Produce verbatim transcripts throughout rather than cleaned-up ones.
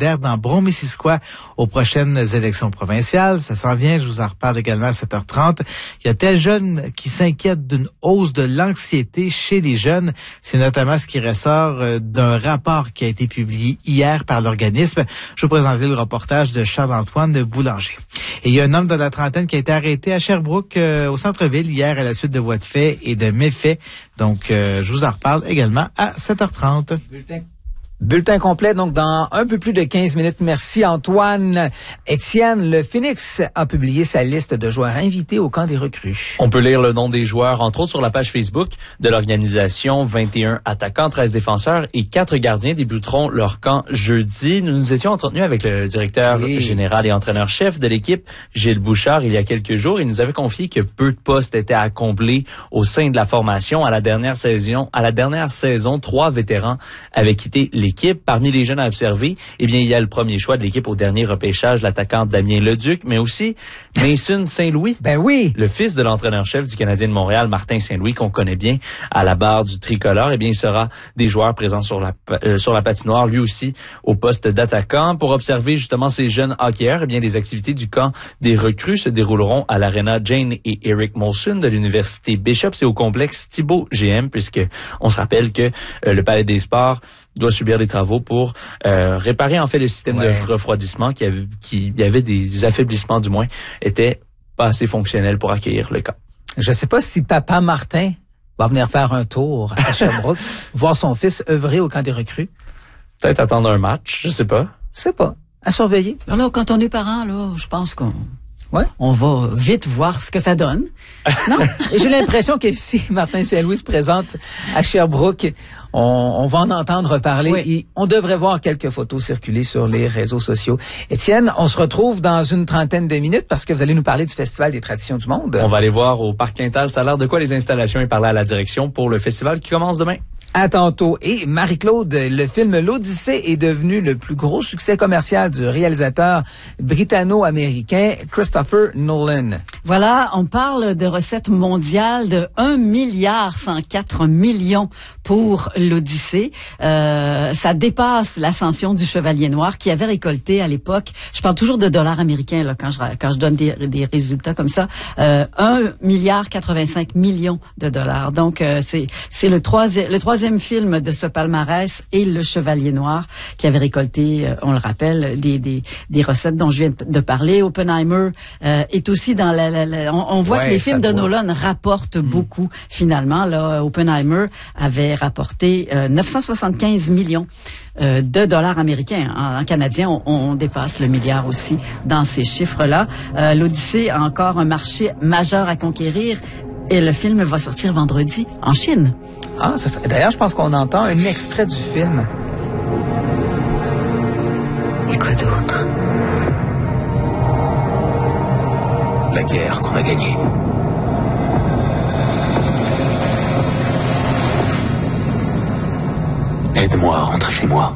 adhère dans Brome-Missisquoi aux prochaines élections provinciales. Ça s'en vient, je vous en reparle également à sept heures trente. Il y a tel jeune qui s'inquiète d'une hausse de l'anxiété chez les jeunes. C'est notamment ce qui ressort d'un rapport qui a été publié hier par l'organisme. Je vais vous présenter le reportage de Charles-Antoine Boulanger. Et il y a un homme de la trentaine qui a été arrêté à Sherbrooke, euh, au centre-ville, hier à la suite de voies de fait et de méfaits. Donc, euh, je vous en reparle également à sept heures trente. Bulletin. Bulletin complet, donc dans un peu plus de quinze minutes. Merci Antoine. Étienne, le Phoenix a publié sa liste de joueurs invités au camp des recrues. On peut lire le nom des joueurs, entre autres sur la page Facebook de l'organisation. vingt et un attaquants, treize défenseurs et quatre gardiens débuteront leur camp jeudi. Nous nous étions entretenus avec le directeur oui. général et entraîneur-chef de l'équipe, Gilles Bouchard, il y a quelques jours. Il nous avait confié que peu de postes étaient à combler au sein de la formation. À la dernière saison, à la dernière saison, trois vétérans avaient quitté l'équipe. Parmi les jeunes à observer, eh bien, il y a le premier choix de l'équipe au dernier repêchage, l'attaquant Damien Leduc, mais aussi Mason Saint-Louis. Ben oui. Le fils de l'entraîneur-chef du Canadien de Montréal, Martin Saint-Louis, qu'on connaît bien à la barre du tricolore. Eh bien, il sera des joueurs présents sur la, euh, sur la patinoire, lui aussi, au poste d'attaquant. Pour observer justement ces jeunes hockeyeurs, eh bien, les activités du camp des recrues se dérouleront à l'Arena Jane et Eric Molson de l'Université Bishop. C'est au complexe Thibault G M, puisque on se rappelle que euh, le Palais des Sports doit subir des travaux pour euh, réparer en fait le système ouais. de refroidissement qui avait, qui y avait des affaiblissements du moins, était pas assez fonctionnel pour accueillir le camp. Je sais pas si papa Martin va venir faire un tour à Sherbrooke, voir son fils œuvrer au camp des recrues. Peut-être attendre un match, je sais pas. Je sais pas. À surveiller. Alors, quand on est parent, là, je pense qu'on ouais. on va vite voir ce que ça donne. Non? Et j'ai l'impression que si Martin Saint-Louis se présente à Sherbrooke, on, on va en entendre parler. Oui. Et on devrait voir quelques photos circuler sur les réseaux sociaux. Étienne, on se retrouve dans une trentaine de minutes parce que vous allez nous parler du Festival des traditions du monde. On va aller voir au Parc Quintal. Ça a l'air de quoi les installations et parler à la direction pour le festival qui commence demain. À tantôt. Et Marie-Claude, le film L'Odyssée est devenu le plus gros succès commercial du réalisateur britanno-américain Christopher Nolan. Voilà, on parle de recettes mondiales de un milliard cent quatre millions pour L'Odyssée. Euh, ça dépasse l'ascension du Chevalier Noir qui avait récolté à l'époque, je parle toujours de dollars américains là, quand je quand je donne des, des résultats comme ça, euh, un milliard quatre-vingt-cinq millions de dollars. Donc euh, c'est c'est le troisième le troisième film de ce palmarès et Le Chevalier Noir qui avait récolté, euh, on le rappelle, des, des, des recettes dont je viens de parler. Oppenheimer euh, est aussi dans la... la, la on, on voit ouais, que les films de Nolan rapportent mmh. beaucoup finalement. Là, Oppenheimer avait rapporté euh, neuf cent soixante-quinze millions euh, de dollars américains. En, en canadien, on, on dépasse le milliard aussi dans ces chiffres-là. Euh, L'Odyssée a encore un marché majeur à conquérir. Et le film va sortir vendredi en Chine. Ah, ça, d'ailleurs, je pense qu'on entend un extrait du film. Et quoi d'autre? La guerre qu'on a gagnée. Aide-moi à rentrer chez moi.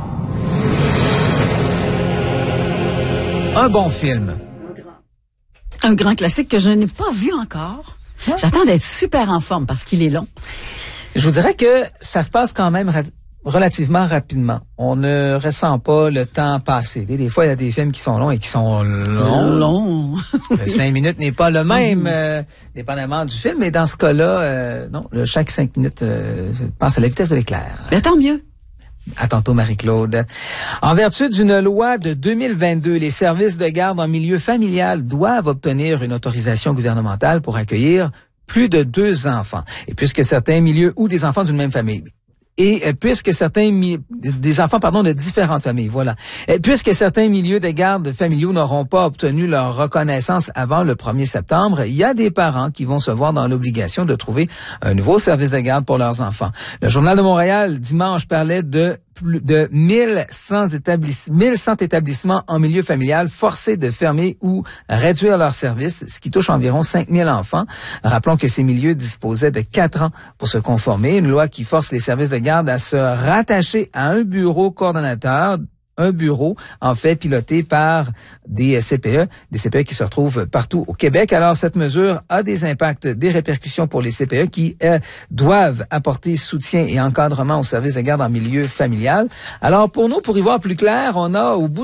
Un bon film. Un grand classique que je n'ai pas vu encore. Ouais. J'attends d'être super en forme parce qu'il est long. Je vous dirais que ça se passe quand même ra- relativement rapidement. On ne ressent pas le temps passer. Des fois, il y a des films qui sont longs et qui sont longs. Long. Le cinq minutes n'est pas le même, mmh. euh, dépendamment du film. Mais dans ce cas-là, euh, non, le, chaque cinq minutes, euh, je pense à la vitesse de l'éclair. Mais tant mieux. À tantôt, Marie-Claude. En vertu d'une loi de deux mille vingt-deux, les services de garde en milieu familial doivent obtenir une autorisation gouvernementale pour accueillir plus de deux enfants. Et puisque certains milieux ou des enfants d'une même famille, et puisque certains mi- des enfants pardon de différentes familles, voilà. Et puisque certains milieux de garde familiaux n'auront pas obtenu leur reconnaissance avant le premier septembre, il y a des parents qui vont se voir dans l'obligation de trouver un nouveau service de garde pour leurs enfants. Le Journal de Montréal dimanche parlait de plus de mille cent établissements, mille cent établissements en milieu familial forcés de fermer ou réduire leurs services, ce qui touche environ cinq mille enfants. Rappelons que ces milieux disposaient de quatre ans pour se conformer. Une loi qui force les services de garde à se rattacher à un bureau coordonnateur, un bureau, en fait, piloté par des C P E, des C P E qui se retrouvent partout au Québec. Alors, cette mesure a des impacts, des répercussions pour les C P E qui euh, doivent apporter soutien et encadrement aux services de garde en milieu familial. Alors, pour nous, pour y voir plus clair, on a au bout